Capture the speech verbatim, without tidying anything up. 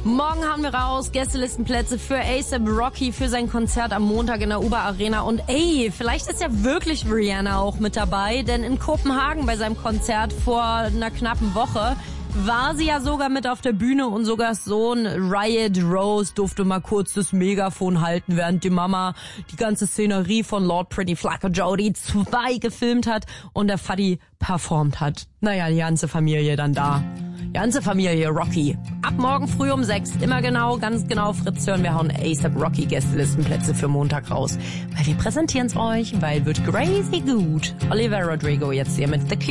Morgen haben wir raus Gästelistenplätze für A$AP Rocky für sein Konzert am Montag in der Uber Arena. Und ey, vielleicht ist ja wirklich Rihanna auch mit dabei, denn in Kopenhagen bei seinem Konzert vor einer knappen Woche war sie ja sogar mit auf der Bühne und sogar Sohn Riot Rose durfte mal kurz das Megafon halten, während die Mama die ganze Szenerie von Lord Pretty Flacco Jody zwei gefilmt hat und der Fuddy performt hat. Naja, die ganze Familie dann da. Die ganze Familie Rocky. Ab morgen früh um sechs, immer genau, ganz genau Fritz hören. Wir hauen A$AP Rocky Gästelistenplätze für Montag raus. Weil wir präsentieren es euch, weil wird crazy gut. Olivia Rodrigo jetzt hier mit The Cure.